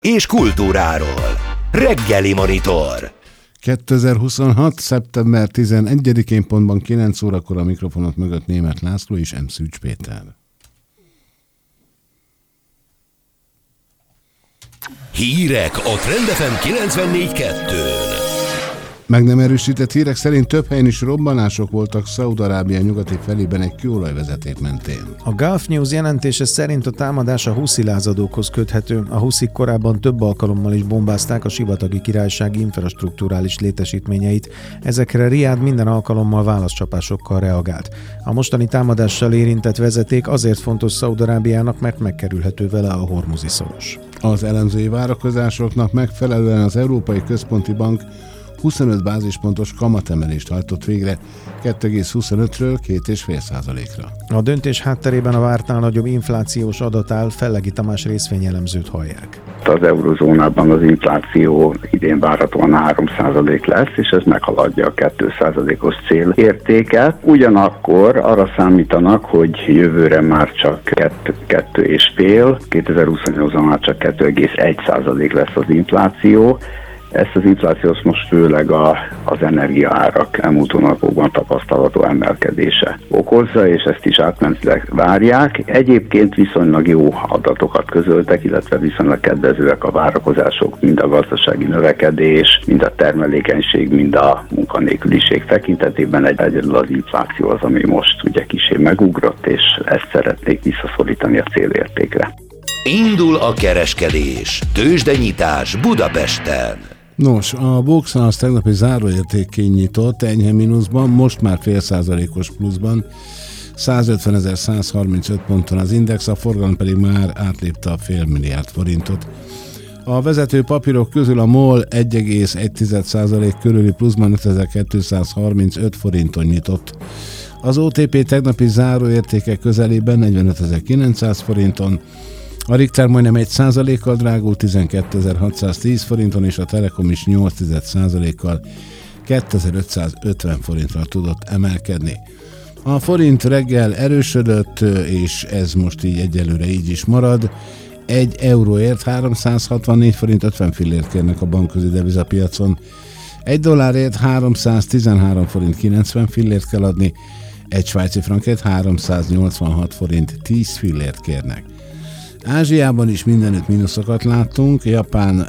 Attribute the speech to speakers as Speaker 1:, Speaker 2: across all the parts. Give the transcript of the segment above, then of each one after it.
Speaker 1: és kultúráról. Reggeli Monitor.
Speaker 2: 2026. szeptember 11-én pontban 9 órakor a mikrofonok mögött Németh László és M. Szűcs Péter.
Speaker 1: Hírek a Trend FM 94.2-n.
Speaker 2: Meg nem erősített hírek szerint több helyen is robbanások voltak Szaúd-Arábia nyugati felében egy kőolajvezeték mentén.
Speaker 3: A Gulf News jelentése szerint a támadás a huszi lázadókhoz köthető. A huszik korábban több alkalommal is bombázták a sivatagi királyság infrastrukturális létesítményeit. Ezekre Riád minden alkalommal válaszcsapásokkal reagált. A mostani támadással érintett vezeték azért fontos Szaúd-Arábiának, mert megkerülhető vele a Hormuzi szoros.
Speaker 2: Az elemzői várakozásoknak megfelelően az Európai Központi Bank 25 bázispontos kamatemelést hajtott végre 2,25-ről 2,5%-ra.
Speaker 3: A döntés hátterében a vártnál nagyobb inflációs adat áll, Fellegi Tamás részvényelemzőt hallják.
Speaker 4: Az eurozónában az infláció idén várhatóan 3% lesz, és ez meghaladja a 2%-os célértéket. Ugyanakkor arra számítanak, hogy jövőre már csak 2,5, 2028-ban már csak 2,1% lesz az infláció. Ezt az inflációt most főleg az energiaárak elmúlt hónapokban tapasztalható emelkedése okozza, és ezt is átmenetileg várják. Egyébként viszonylag jó adatokat közöltek, illetve viszonylag kedvezőek a várakozások, mind a gazdasági növekedés, mind a termelékenység, mind a munkanélküliség tekintetében. Egyedül az infláció az, ami most ugye kissé megugrott, és ezt szeretnék visszaszorítani a célértékre.
Speaker 1: Indul a kereskedés. Tőzsdenyitás Budapesten.
Speaker 2: Nos, a Boxon az tegnapi záróértékén nyitott, enyhe mínuszban, most már 0,5%-os pluszban, 150.135 ponton az index, a forgalom pedig már átlépte a fél milliárd forintot. A vezető papírok közül a MOL 1,1% körüli pluszban 5235 forinton nyitott. Az OTP tegnapi záróértéke közelében 45.900 forinton, a Richter majdnem 1%-kal drágult 12.610 forinton, és a Telekom is 8%-kal 2550 forintra tudott emelkedni. A forint reggel erősödött, és ez most így egyelőre így is marad. 1 euróért 364 forint 50 fillért kérnek a bankközi devizapiacon. 1 dollárért 313 forint 90 fillért kell adni, egy svájci frankért 386 forint 10 fillért kérnek. Ázsiában is mindenütt mínuszokat láttunk, Japán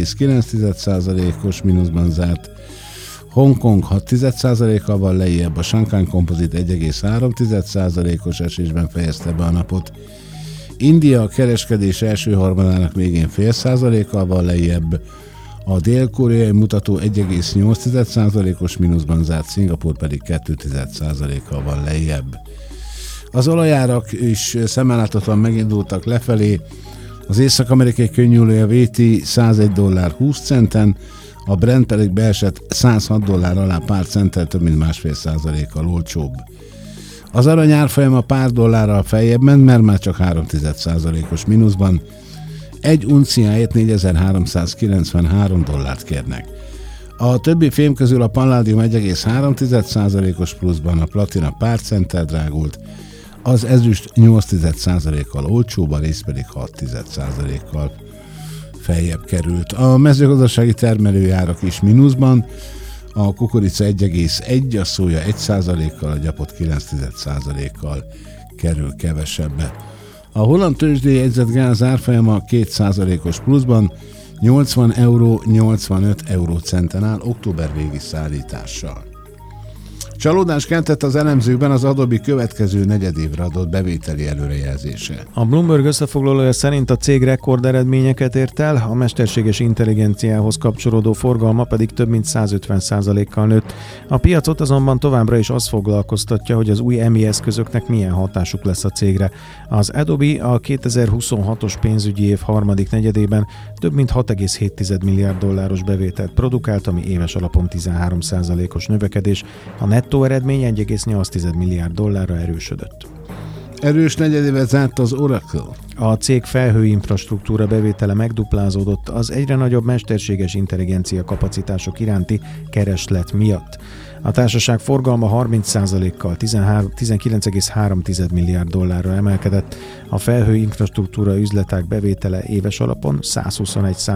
Speaker 2: 1,9%-os mínuszban zárt, Hongkong 6%-kal van lejjebb, a Shanghai Composite 1,3%-os esésben fejezte be a napot. India a kereskedés első harmadának végén 0,5%-kal van lejjebb, a dél-koreai mutató 1,8%-os mínuszban zárt, Szingapúr pedig 2,1%-kal van lejjebb. Az olajárak is szemmel megindultak lefelé, az észak-amerikai könnyűlője VT $101.20, a Brent pedig beesett $106 alá pár centtel, több mint 1,5%-kal olcsóbb. Az arany árfolyama pár dollárral feljebb ment, mert már csak 0,3%-os mínuszban, egy unciáért $4.393 kérnek. A többi fém közül a Palladium 1,3%-os pluszban, a platina pár centtel drágult, az ezüst 8,1%-kal olcsóbb, a rész pedig 6,1%-kal feljebb került. A mezőgazdasági termelőjárak is mínuszban, a kukorica 1,1, a szója 1%-kal, a gyapot 9,1%-kal kerül kevesebbe. A holland tőzsdei jegyzett gáz árfolyama 2%-os pluszban, 80,85 eurócenten áll október végi szállítással. Csalódás keltett az elemzőkben az Adobe következő negyedévre adott bevételi előrejelzése.
Speaker 3: A Bloomberg összefoglalója szerint a cég rekorderedményeket ért el, a mesterséges intelligenciához kapcsolódó forgalma pedig több mint 150%-kal nőtt. A piacot azonban továbbra is az foglalkoztatja, hogy az új MI eszközöknek milyen hatásuk lesz a cégre. Az Adobe a 2026-os pénzügyi év harmadik negyedében több mint $6,7 milliárd bevételt produkált, ami éves alapon 13%-os növekedés, a nettó eredmény $1,8 milliárd erősödött.
Speaker 2: Erős negyedévet zárt az Oracle.
Speaker 3: A cég felhőinfrastruktúra bevétele megduplázódott az egyre nagyobb mesterséges intelligencia kapacitások iránti kereslet miatt. A társaság forgalma 30%-kal 19,3 milliárd dollárra emelkedett, a felhőinfrastruktúra üzletág bevétele éves alapon 121